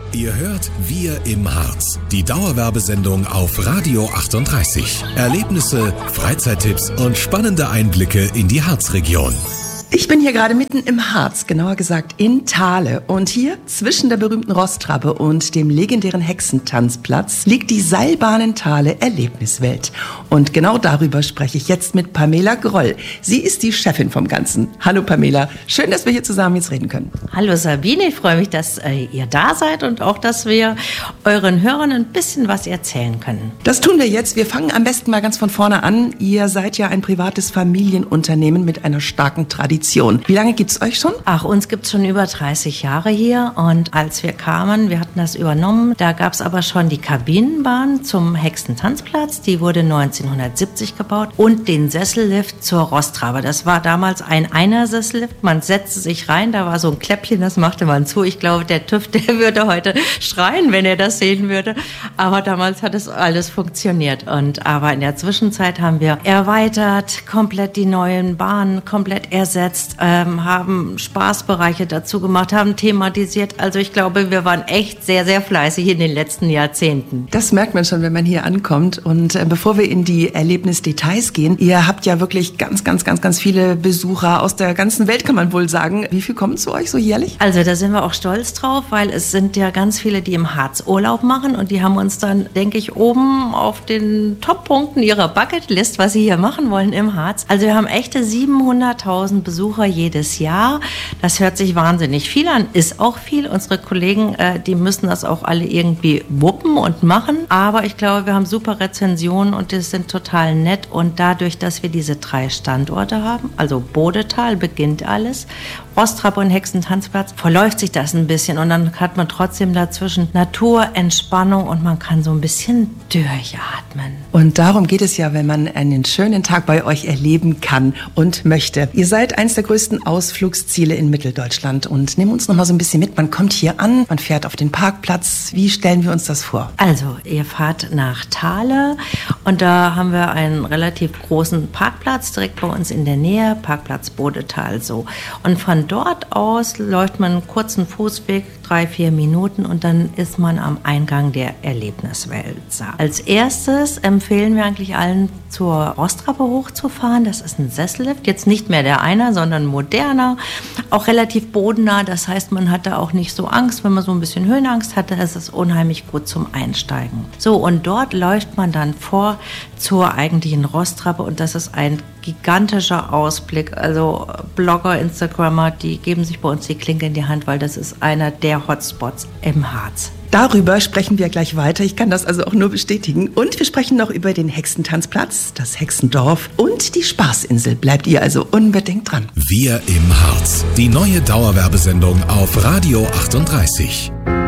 Ihr hört Wir im Harz, die Dauerwerbesendung auf Radio 38. Erlebnisse, Freizeittipps und spannende Einblicke in die Harzregion. Ich bin hier gerade mitten im Harz, genauer gesagt in Thale. Und hier zwischen der berühmten Rostrabbe und dem legendären Hexentanzplatz liegt die Seilbahn Thale Erlebniswelt. Und genau darüber spreche ich jetzt mit Pamela Groll. Sie ist die Chefin vom Ganzen. Hallo Pamela, schön, dass wir hier zusammen jetzt reden können. Hallo Sabine, ich freue mich, dass ihr da seid und auch, dass wir euren Hörern ein bisschen was erzählen können. Das tun wir jetzt. Wir fangen am besten mal ganz von vorne an. Ihr seid ja ein privates Familienunternehmen mit einer starken Tradition. Wie lange gibt's euch schon? Ach, uns gibt's schon über 30 Jahre hier und als wir kamen, wir hatten das übernommen, da gab's aber schon die Kabinenbahn zum Hexentanzplatz, die wurde 1970 gebaut und den Sessellift zur Rostrabbe. Das war damals ein Einer-Sessellift, man setzte sich rein, da war so ein Kläppchen, das machte man zu. Ich glaube, der TÜV, der würde heute schreien, wenn er das sehen würde, aber damals hat es alles funktioniert aber in der Zwischenzeit haben wir erweitert, komplett die neuen Bahnen, komplett ersetzt, haben Spaßbereiche dazu gemacht, haben thematisiert. Also ich glaube, wir waren echt sehr, sehr fleißig in den letzten Jahrzehnten. Das merkt man schon, wenn man hier ankommt. Und bevor wir in die Erlebnisdetails gehen, ihr habt ja wirklich ganz viele Besucher aus der ganzen Welt, kann man wohl sagen. Wie viel kommen zu euch so jährlich? Also da sind wir auch stolz drauf, weil es sind ja ganz viele, die im Harz Urlaub machen und die haben uns dann, denke ich, oben auf den Top-Punkten ihrer Bucketlist, was sie hier machen wollen im Harz. Also wir haben echte 700.000 Besucher jedes Jahr. Das hört sich wahnsinnig viel an, ist auch viel. Unsere Kollegen, die müssen das auch alle irgendwie wuppen und machen. Aber ich glaube, wir haben super Rezensionen und die sind total nett. Und dadurch, dass wir diese 3 Standorte haben, also Bodetal beginnt alles, Rostrabbe und Hexentanzplatz, verläuft sich das ein bisschen und dann hat man trotzdem dazwischen Natur, Entspannung und man kann so ein bisschen durchatmen. Und darum geht es ja, wenn man einen schönen Tag bei euch erleben kann und möchte. Ihr seid eines der größten Ausflugsziele in Mitteldeutschland und nehmen uns noch mal so ein bisschen mit. Man kommt hier an, man fährt auf den Parkplatz. Wie stellen wir uns das vor? Also, ihr fahrt nach Thale und da haben wir einen relativ großen Parkplatz direkt bei uns in der Nähe, Parkplatz Bodetal so. Und von dort aus läuft man einen kurzen Fußweg, 3-4 Minuten und dann ist man am Eingang der Erlebniswelt. Als erstes empfehlen wir eigentlich allen, zur Rostrabbe hochzufahren. Das ist ein Sessellift, jetzt nicht mehr der Einer, sondern moderner, auch relativ bodennah. Das heißt, man hat da auch nicht so Angst. Wenn man so ein bisschen Höhenangst hatte, ist es unheimlich gut zum Einsteigen. So, und dort läuft man dann vor zur eigentlichen Rostrabbe und das ist ein gigantischer Ausblick. Also Blogger, Instagrammer, die geben sich bei uns die Klinke in die Hand, weil das ist einer der Hotspots im Harz. Darüber sprechen wir gleich weiter. Ich kann das also auch nur bestätigen. Und wir sprechen noch über den Hexentanzplatz, das Hexendorf und die Spaßinsel. Bleibt ihr also unbedingt dran. Wir im Harz, die neue Dauerwerbesendung auf Radio 38.